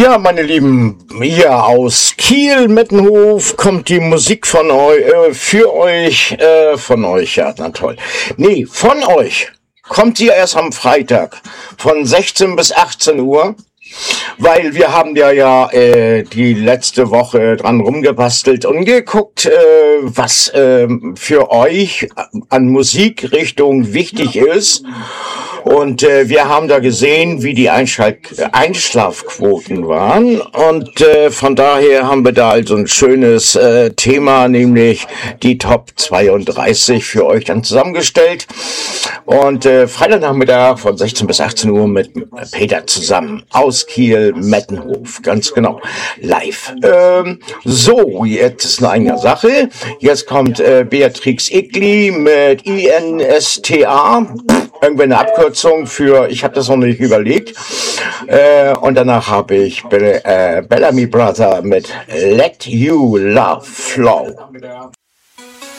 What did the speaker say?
Ja, meine Lieben, hier aus Kiel, Mettenhof, kommt die Musik von euch, für euch, von euch, ja, na toll. Nee, von euch kommt sie erst am Freitag von 16 bis 18 Uhr, weil wir haben ja die letzte Woche dran rumgebastelt und geguckt, was für euch an Musikrichtung wichtig ist. Und wir haben da gesehen, wie die Einschlafquoten waren. Und von daher haben wir da also ein schönes Thema, nämlich die Top 32 für euch dann zusammengestellt. Und Freitagnachmittag von 16 bis 18 Uhr mit Peter zusammen aus Kiel, Mettenhof, ganz genau, live. So, jetzt ist eine eigene Sache. Jetzt kommt Beatrix Egli mit INSTA. Irgendwie eine Abkürzung für, ich habe das noch nicht überlegt. Und danach habe ich Bellamy Brother mit Let You Love Flow.